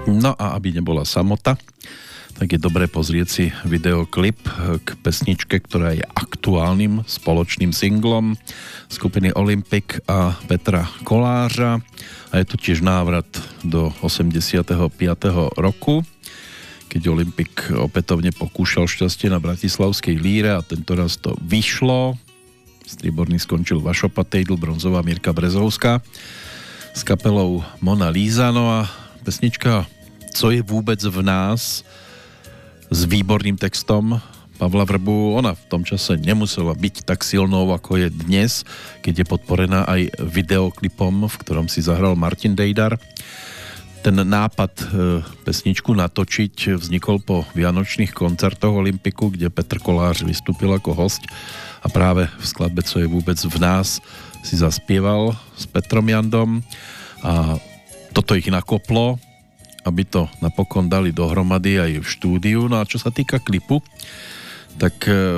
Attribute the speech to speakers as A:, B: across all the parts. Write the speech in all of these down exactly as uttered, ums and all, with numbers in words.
A: No a aby nebola samota, tak je dobré pozrieť si videoklip k pesničke, ktorá je aktuálnym spoločným singlom skupiny Olympic a Petra Kolářa. A je to tiež návrat do osemdesiateho piateho roku, keď Olympic opätovne pokúšal šťastie na bratislavskej líre a tentoraz to vyšlo. Strieborný skončil Vašo Patejdl, bronzová Mirka Brezovská s kapelou Mona Lisa. No a pesnička Co je vôbec v nás s výborným textom Pavla Vrbu, ona v tom čase nemusela byť tak silnou, ako je dnes, keď je podporená aj videoklipom, v ktorom si zahral Martin Dejdar. Ten nápad e, pesničku natočiť vznikol po vianočných koncertoch Olympiku, kde Petr Kolář vystúpil ako hosť a práve v skladbe Co je vôbec v nás si zaspieval s Petrom Jandom a toto ich nakoplo, aby to napokon dali dohromady aj v štúdiu. No a čo sa týka klipu, tak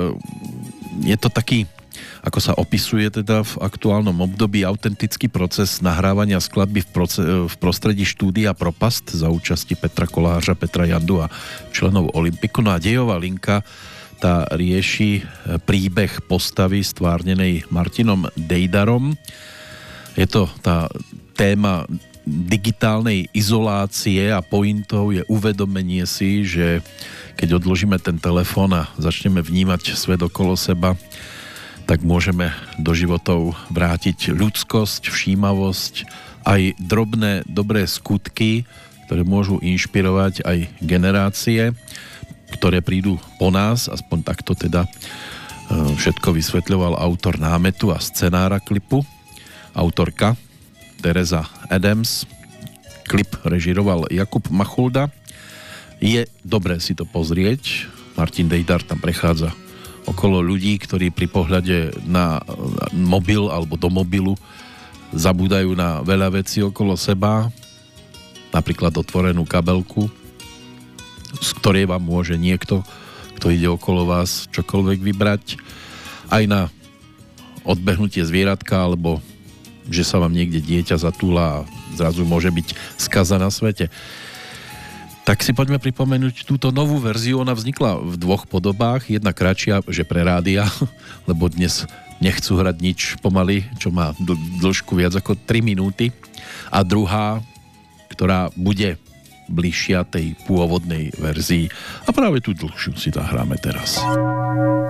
A: je to taký, ako sa opisuje teda v aktuálnom období, autentický proces nahrávania skladby v, proce- v prostredí štúdia Propast za účasti Petra Kolářa, Petra Jandu a členov Olympiku. No a dejová linka tá rieši príbeh postavy stvárnenej Martinom Dejdarom. Je to tá téma digitálnej izolácie a pointou je uvedomenie si, že keď odložíme ten telefón a začneme vnímať svet okolo seba, tak môžeme do životov vrátiť ľudskosť, všímavosť, aj drobné dobré skutky, ktoré môžu inšpirovať aj generácie, ktoré prídu po nás, aspoň takto teda všetko vysvetľoval autor námetu a scenára klipu, autorka Tereza Adams. Klip režiroval Jakub Machulda. Je dobré si to pozrieť. Martin Dejdar tam prechádza okolo ľudí, ktorí pri pohľade na mobil alebo do mobilu zabúdajú na veľa vecí okolo seba, napríklad otvorenú kabelku, z ktorej vám môže niekto, kto ide okolo vás, čokoľvek vybrať, aj na odbehnutie zvieratka, alebo že sa vám niekde dieťa zatúla a zrazu môže byť skaza na svete. Tak si poďme pripomenúť túto novú verziu. Ona vznikla v dvoch podobách. Jedna kratšia, že pre rádia, lebo dnes nechcú hrať nič pomaly, čo má dĺžku viac ako tri minúty. A druhá, ktorá bude bližšia tej pôvodnej verzii. A práve tú dlhšiu si zahráme teraz.